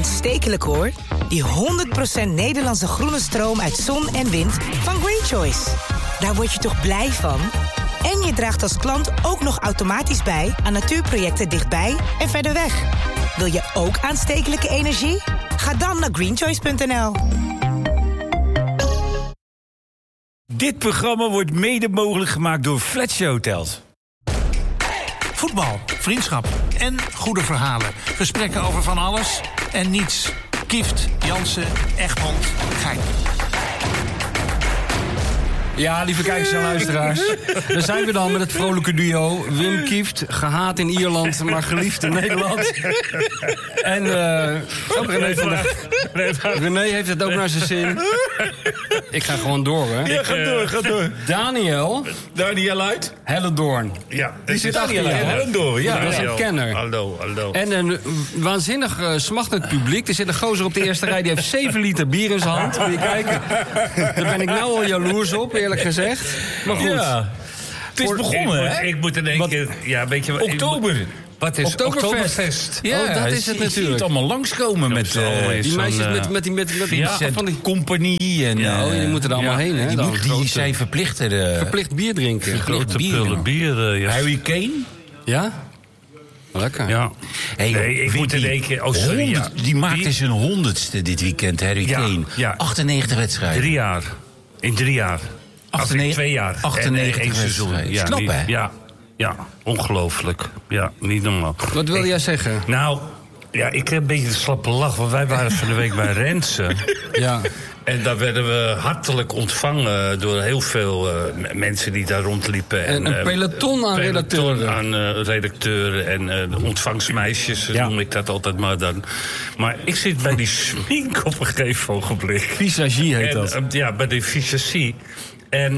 aanstekelijk hoor. Die 100% Nederlandse groene stroom uit zon en wind van Green Choice. Daar word je toch blij van? En je draagt als klant ook nog automatisch bij aan natuurprojecten dichtbij en verder weg. Wil je ook aanstekelijke energie? Ga dan naar greenchoice.nl. Dit programma wordt mede mogelijk gemaakt door Fletcher Hotels. Voetbal, vriendschap en goede verhalen. Gesprekken over van alles en niets. Kieft, Jansen, Egmond, Gein. Ja, lieve kijkers en luisteraars. Daar zijn we dan met het vrolijke duo. Wim Kieft, gehaat in Ierland, maar geliefd in Nederland. En René heeft het ook naar zijn zin. Ik ga gewoon door, hè? Ja, ga door. Daniel uit? Hellendoorn. Ja, die zit achter je. Hellendoorn, ja. Dat is een kenner. Hallo. En een waanzinnig smachtend publiek. Er zit een gozer op de eerste rij, die heeft 7 liter bier in zijn hand. Wil je kijken? Daar ben ik nou al jaloers op, eerlijk gezegd. Maar goed. Ja. Het is begonnen, hè? Ik moet in één keer... Ja, een beetje... Oktober. Wat is Oktoberfest? Ja, oh, dat is het natuurlijk. Je ziet het allemaal langskomen met die meisjes met die van die compagnie. En, die moeten er allemaal heen, hè? Die zijn verplicht bier drinken. Grote pullen bier. Ja. Harry Kane? Ja? Lekker. Ja. Hey, nee, ik moet in één keer... Oh, sorry, ja. Die maakte zijn 100ste dit weekend, Harry Kane. Ja. 98 wedstrijden. 3 jaar. In 3 jaar. 2 jaar. 98 wedstrijden. Ja, knap, hè? Ja, ongelooflijk. Ja, niet normaal. Wat wil jij zeggen? Nou, ja, ik heb een beetje de slappe lach. Want wij waren van de week bij Rensen. Ja. En daar werden we hartelijk ontvangen door heel veel mensen die daar rondliepen. En een peloton aan redacteuren en ontvangstmeisjes, noem ik dat altijd maar dan. Maar ik zit bij die smink op een gegeven ogenblik. Visagie heet dat. Ja, bij de visagie. En...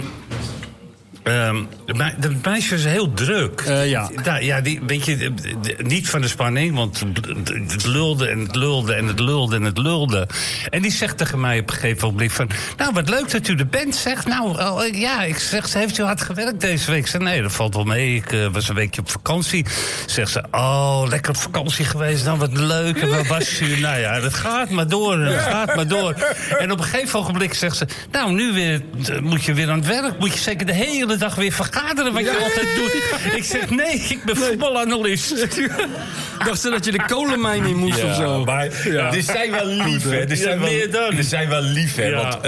de meisje is heel druk. Die, weet je, niet van de spanning, want het lulde en het lulde en het lulde en het lulde. En die zegt tegen mij op een gegeven moment van... Nou, wat leuk dat u de band zegt. Nou, ik zeg, heeft u hard gewerkt deze week? Ik zeg, nee, dat valt wel mee. Ik was een weekje op vakantie. Zegt ze, lekker op vakantie geweest. Nou, wat leuk. En waar was u? Nou ja, dat gaat maar door. En op een gegeven ogenblik zegt ze... Nou, nu weer, moet je weer aan het werk. Moet je zeker de hele dag weer vergaderen, wat je altijd doet. Ik zeg, nee, ik ben voetbalanalist. Dacht ze dat je de kolenmijn in moest of zo? Maar die zijn wel lief, hè? Die zijn wel lief, hè? Want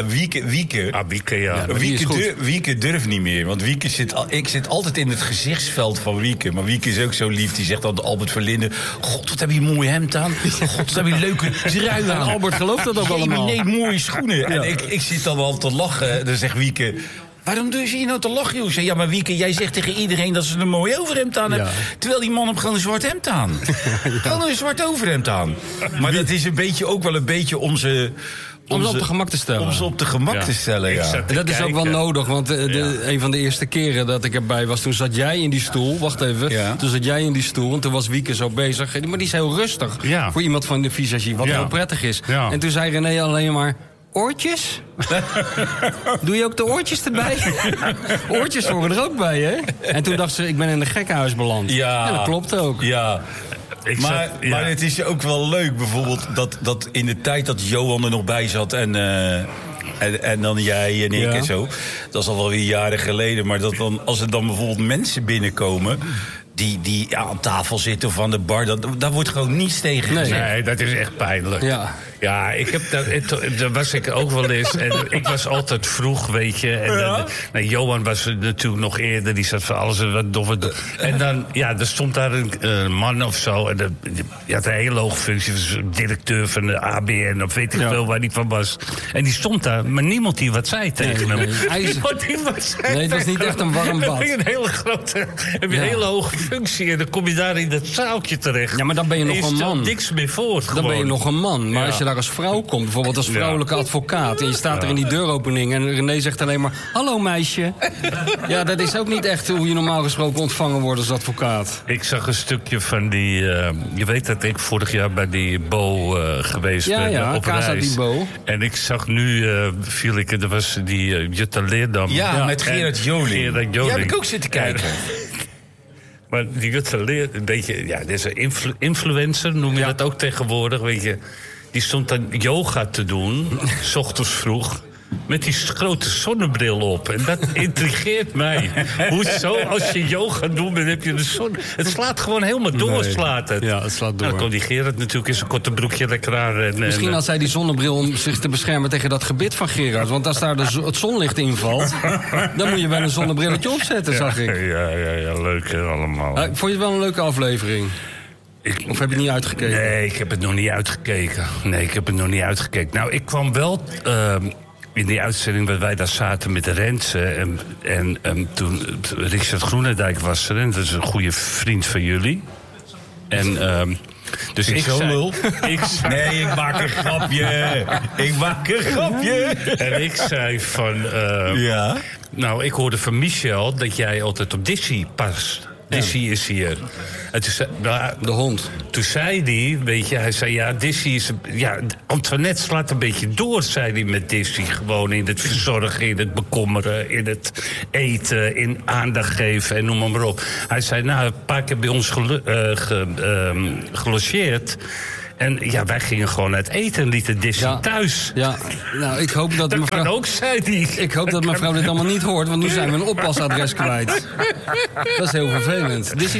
Wieke durft niet meer. Want ik zit altijd in het gezichtsveld van Wieke. Maar Wieke is ook zo lief. Die zegt dan Albert Verlinde... God, wat heb je een mooi hemd aan. God, wat heb je een leuke trui aan. Albert gelooft dat ook allemaal. Nee, mooie schoenen. Ja. En ik zit dan al te lachen. Dan zegt Wieke... Waarom doe je hier nou te lachen, joh? Ja, maar Wieke, jij zegt tegen iedereen dat ze een mooi overhemd aan hebben. Terwijl die man heeft gewoon een zwart hemd aan. Gewoon een zwart overhemd aan. Maar dat is ook wel een beetje om ze op de gemak te stellen. Om ze op de gemak te stellen, ja. En dat is ook wel nodig, want een van de eerste keren dat ik erbij was... toen zat jij in die stoel, wacht even. Ja. Toen zat jij in die stoel en toen was Wieke zo bezig. Maar die is heel rustig voor iemand van de visagie, wat heel prettig is. Ja. En toen zei René alleen maar... Oortjes? Doe je ook de oortjes erbij? Oortjes horen er ook bij, hè? En toen dacht ze, ik ben in een gekkenhuis beland. Ja. En dat klopt ook. Ja. Maar het is ook wel leuk, bijvoorbeeld... dat in de tijd dat Johan er nog bij zat... En dan jij en ik en zo. Dat is al wel weer jaren geleden. Maar dat dan, als er dan bijvoorbeeld mensen binnenkomen... die aan tafel zitten of aan de bar... daar wordt gewoon niets tegen gezegd. Nee, dat is echt pijnlijk. Ja, daar was ik ook wel eens. En ik was altijd vroeg, weet je. En Johan was natuurlijk nog eerder. Die zat van alles en wat doffer. En dan, er stond daar een man of zo. En die had een hele hoge functie. Was directeur van de ABN, of weet ik veel waar die van was. En die stond daar, maar niemand die wat zei tegen hem. Nee, het was niet echt een warm bad. Een hele grote, heb je een hele hoge functie. En dan kom je daar in dat zaaltje terecht. Ja, maar dan ben je nog een man. Niks meer voor. Dan ben je nog een man. Maar als je daar als vrouw komt, bijvoorbeeld als vrouwelijke advocaat... en je staat er in die deuropening en René zegt alleen maar... Hallo meisje. Ja, dat is ook niet echt hoe je normaal gesproken ontvangen wordt als advocaat. Ik zag een stukje van die... je weet dat ik vorig jaar bij die Bo geweest ben op Casa reis. Die Bo. En ik zag nu, er was die Jutta Leerdam. Ja, met Gerard Joling. Die heb ik ook zitten kijken. Maar die Jutta Leerdam, een beetje... Ja, dit is een influencer, noem je dat ook tegenwoordig, weet je... Die stond dan yoga te doen, 's ochtends vroeg. Met die grote zonnebril op. En dat intrigeert mij. Hoezo? Als je yoga doet, dan heb je de zon. Het slaat gewoon helemaal door, slaat het. Ja, het slaat door. Nou, dan kon die Gerard natuurlijk in zijn korte broekje lekker aan. Misschien had zij die zonnebril om zich te beschermen tegen dat gebit van Gerard. Want als daar het zonlicht invalt, dan moet je wel een zonnebrilletje opzetten, zag ik. Ja, leuk allemaal. Vond je het wel een leuke aflevering? Of heb je het niet uitgekeken? Nee, ik heb het nog niet uitgekeken. Nou, ik kwam wel... in die uitzending waar wij daar zaten met de Rensen... en toen Richard Groenendijk was er... en dat is een goede vriend van jullie. En... dus ik zo zei, lul? Nee, ik maak een grapje. En ik zei van... ja? Nou, ik hoorde van Michel dat jij altijd op Dizzy past. Dizzy is hier. En toen zei, de hond. Toen zei hij, weet je, hij zei... ja, Dizzy is... ja, Antoinette slaat een beetje door, zei hij met Dizzy. Gewoon in het verzorgen, in het bekommeren... in het eten, in aandacht geven en noem maar op. Hij zei, nou, een paar keer bij ons gelogeerd... En ja, wij gingen gewoon uit eten en lieten Dizzy thuis. Ja, nou, ik hoop dat mevrouw... kan ook, zei hij. Ik hoop dat mevrouw dit allemaal niet hoort, want nu zijn we een oppasadres kwijt. Dat is heel vervelend.